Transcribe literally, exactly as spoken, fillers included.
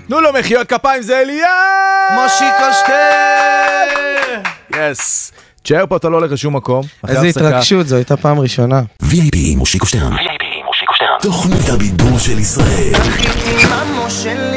תנו לו מחיאות כפיים, זה אליה! מושיקו שטר! יס. תשאר פה, אתה לא הולך לשום מקום. איזה התרגשות, זו הייתה פעם ראשונה. וי איי פי מושיקו שטרן. וי איי פי מושיקו שטרן. תוכנית הבידור של ישראל.